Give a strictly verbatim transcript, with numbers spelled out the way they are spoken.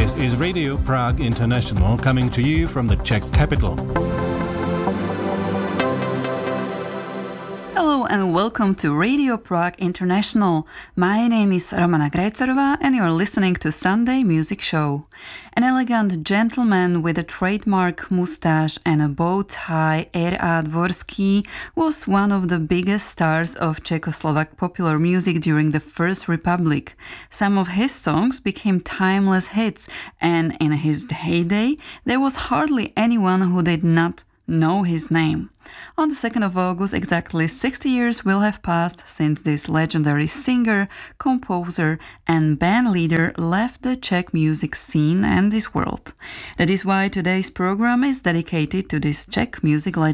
This is Radio Prague International coming to you from the Czech capital. Hello and welcome to Radio Prague International. My name is Romana Grajcarova and you're listening to Sunday Music Show. An elegant gentleman with a trademark moustache and a bow tie, R A. Dvorský, was one of the biggest stars of Czechoslovak popular music during the First Republic. Some of his songs became timeless hits, and in his heyday, there was hardly anyone who did not know his name. On the second of August, exactly sixty years will have passed since this legendary singer, composer, and band leader left the Czech music scene and this world. That is why today's program is dedicated to this Czech music legend.